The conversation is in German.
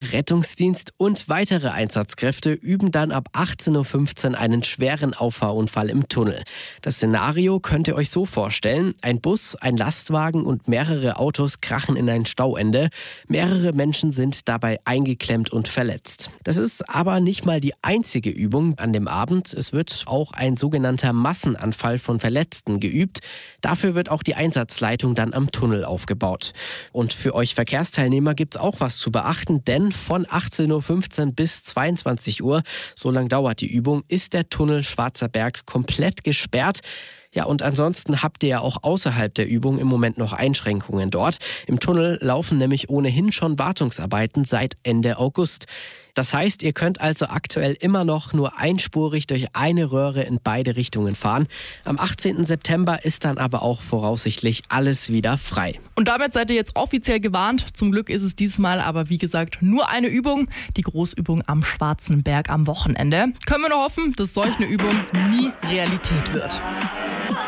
der Rettungsdienst und weitere Einsatzkräfte üben dann ab 18:15 Uhr einen schweren Auffahrunfall im Tunnel. Das Szenario könnt ihr euch so vorstellen: Ein Bus, ein Lastwagen und mehrere Autos krachen in ein Stauende. Mehrere Menschen sind dabei eingeklemmt und verletzt. Das ist aber nicht mal die einzige Übung an dem Abend. Es wird auch ein sogenannter Massenanfall von Verletzten geübt. Dafür wird auch die Einsatzleitung dann am Tunnel aufgebaut. Und für euch Verkehrsteilnehmer gibt es auch was zu beachten, denn von 18:15 Uhr bis 22 Uhr, so lang dauert die Übung, ist der Tunnel Schwarzer Berg komplett gesperrt. Ja, und ansonsten habt ihr ja auch außerhalb der Übung im Moment noch Einschränkungen dort. Im Tunnel laufen nämlich ohnehin schon Wartungsarbeiten seit Ende August. Das heißt, ihr könnt also aktuell immer noch nur einspurig durch eine Röhre in beide Richtungen fahren. Am 18. September ist dann aber auch voraussichtlich alles wieder frei. Und damit seid ihr jetzt offiziell gewarnt. Zum Glück ist es diesmal aber, wie gesagt, nur eine Übung. Die Großübung am Schwarzen Berg am Wochenende. Können wir nur hoffen, dass solch eine Übung nie Realität wird.